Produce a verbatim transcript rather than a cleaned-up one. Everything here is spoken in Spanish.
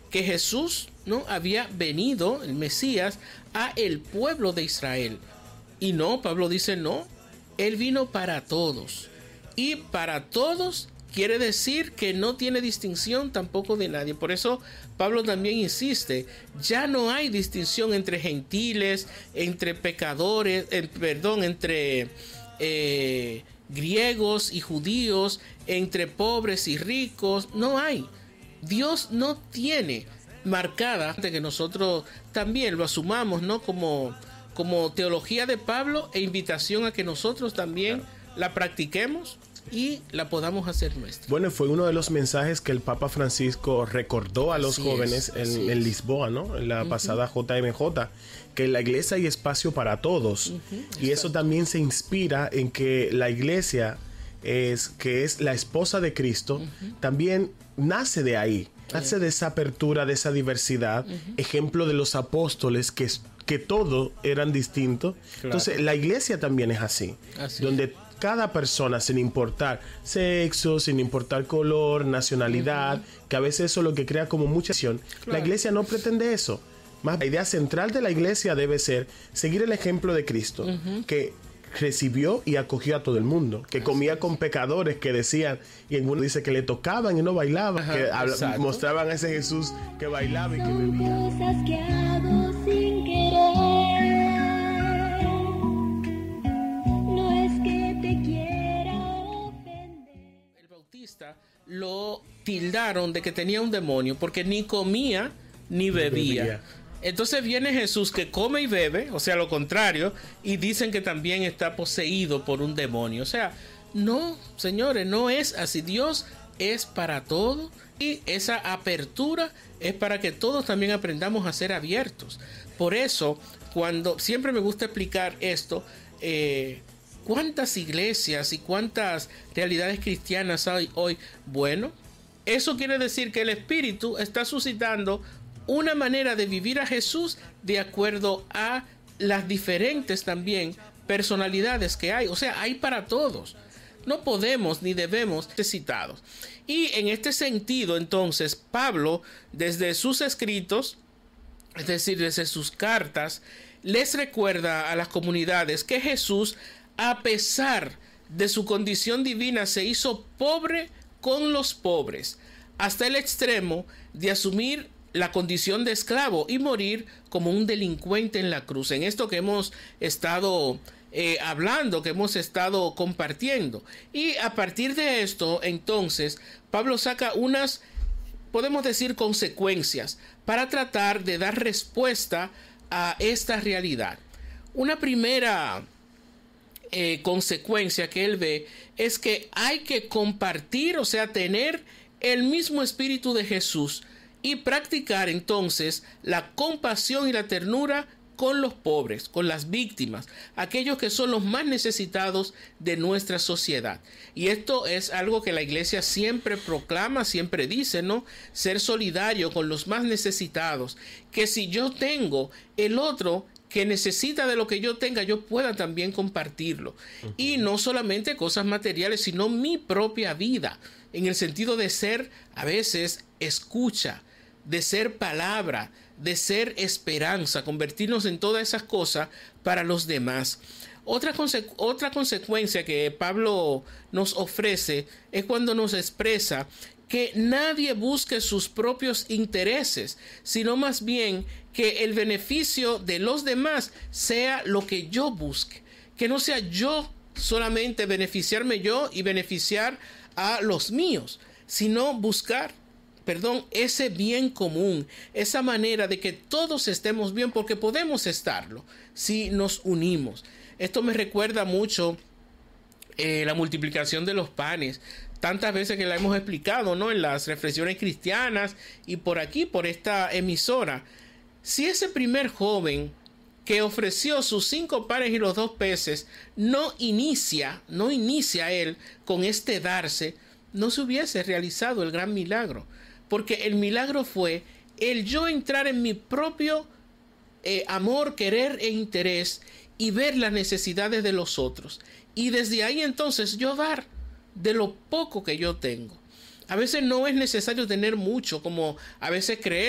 que Jesús, ¿no?, había venido, el Mesías, a el pueblo de Israel. Y no, Pablo dice no, él vino para todos. Y para todos quiere decir que no tiene distinción tampoco de nadie. Por eso Pablo también insiste, ya no hay distinción entre gentiles, entre pecadores, eh, perdón, entre eh, griegos y judíos, entre pobres y ricos, no hay. Dios no tiene marcada, de que nosotros también lo asumamos, ¿no?, como, como teología de Pablo e invitación a que nosotros también claro. la practiquemos y la podamos hacer nuestra. Bueno, fue uno de los mensajes que el Papa Francisco recordó a los así jóvenes es, en, en Lisboa, ¿no? En la uh-huh. pasada J M J, que en la iglesia hay espacio para todos. Uh-huh. Y Exacto. eso también se inspira en que la iglesia, es, que es la esposa de Cristo, uh-huh. también nace de ahí. Nace uh-huh. de esa apertura, de esa diversidad. Uh-huh. Ejemplo de los apóstoles que, que todos eran distintos. Claro. Entonces, la iglesia también es así. así donde es. Cada persona, sin importar sexo, sin importar color, nacionalidad, uh-huh. que a veces eso es lo que crea como mucha acción. Claro. La iglesia no pretende eso. Más la idea central de la iglesia debe ser seguir el ejemplo de Cristo, uh-huh. que recibió y acogió a todo el mundo, que Así comía es. con pecadores que decían, y en uno dice que le tocaban y no bailaban, Ajá, que habla, mostraban a ese Jesús que bailaba y que bebía. Cosas que hago sin querer. Lo tildaron de que tenía un demonio porque ni comía ni bebía. bebía. Entonces viene Jesús que come y bebe, o sea, lo contrario, y dicen que también está poseído por un demonio. O sea, no, señores, no es así. Dios es para todo y esa apertura es para que todos también aprendamos a ser abiertos. Por eso, cuando siempre me gusta explicar esto, eh, ¿cuántas iglesias y cuántas realidades cristianas hay hoy? Bueno, eso quiere decir que el Espíritu está suscitando una manera de vivir a Jesús de acuerdo a las diferentes también personalidades que hay. O sea, hay para todos. No podemos ni debemos necesitados. Y en este sentido, entonces, Pablo, desde sus escritos, es decir, desde sus cartas, les recuerda a las comunidades que Jesús, a pesar de su condición divina, se hizo pobre con los pobres, hasta el extremo de asumir la condición de esclavo y morir como un delincuente en la cruz. En esto que hemos estado eh, hablando, que hemos estado compartiendo. Y a partir de esto, entonces, Pablo saca unas, podemos decir, consecuencias para tratar de dar respuesta a esta realidad. Una primera Eh, consecuencia que él ve es que hay que compartir, o sea, tener el mismo espíritu de Jesús y practicar entonces la compasión y la ternura con los pobres, con las víctimas, aquellos que son los más necesitados de nuestra sociedad. Y esto es algo que la iglesia siempre proclama, siempre dice, ¿no? Ser solidario con los más necesitados, que si yo tengo, el otro que necesita de lo que yo tenga, yo pueda también compartirlo. Uh-huh. Y no solamente cosas materiales, sino mi propia vida, en el sentido de ser a veces escucha, de ser palabra, de ser esperanza, convertirnos en todas esas cosas para los demás. Otra, conse- otra consecuencia que Pablo nos ofrece es cuando nos expresa que nadie busque sus propios intereses, sino más bien que el beneficio de los demás sea lo que yo busque. Que no sea yo solamente beneficiarme yo y beneficiar a los míos, sino buscar, perdón, ese bien común, esa manera de que todos estemos bien, porque podemos estarlo si nos unimos. Esto me recuerda mucho eh, la multiplicación de los panes. Tantas veces que la hemos explicado, ¿no?, en las reflexiones cristianas y por aquí, por esta emisora. Si ese primer joven que ofreció sus cinco panes y los dos peces no inicia, no inicia él con este darse, no se hubiese realizado el gran milagro. Porque el milagro fue el yo entrar en mi propio eh, amor, querer e interés y ver las necesidades de los otros. Y desde ahí entonces yo dar de lo poco que yo tengo. A veces no es necesario tener mucho, como a veces creer